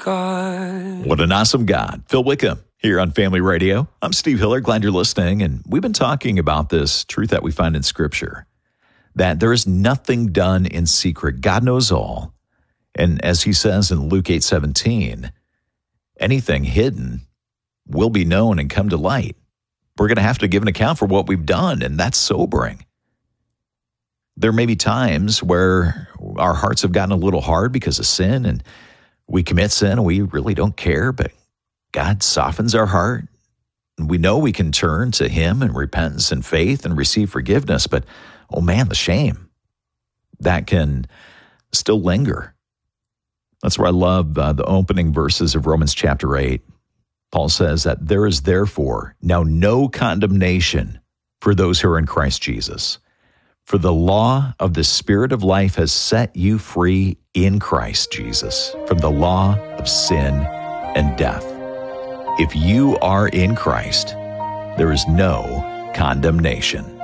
God. What an awesome God. Phil Wickham here on Family Radio. I'm Steve Hiller. Glad you're listening. And we've been talking about this truth that we find in Scripture, that there is nothing done in secret. God knows all. And as he says in Luke 8:17, anything hidden will be known and come to light. We're going to have to give an account for what we've done, and that's sobering. There may be times where our hearts have gotten a little hard because of sin, and we commit sin and we really don't care, but God softens our heart. We know we can turn to him in repentance and faith and receive forgiveness, but oh man, the shame that can still linger. That's where I love the opening verses of Romans chapter 8. Paul says that there is therefore now no condemnation for those who are in Christ Jesus. For the law of the Spirit of life has set you free in Christ Jesus from the law of sin and death. If you are in Christ, there is no condemnation.